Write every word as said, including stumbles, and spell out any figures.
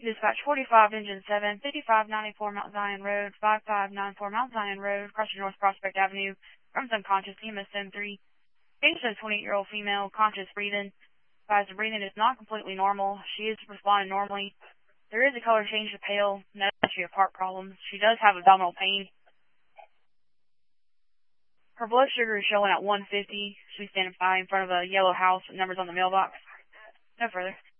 Dispatch forty-five, Engine seven, fifty-five ninety-four Mount Zion Road, five five nine four Mount Zion Road, across North Prospect Avenue, from unconscious, E M S seven three. Patient is a twenty-eight-year-old female, conscious breathing. Advised the breathing is not completely normal. She is responding normally. There is a color change to pale. No issue of heart problems. She does have abdominal pain. Her blood sugar is showing at one fifty. She's standing by in front of a yellow house with numbers on the mailbox. No further.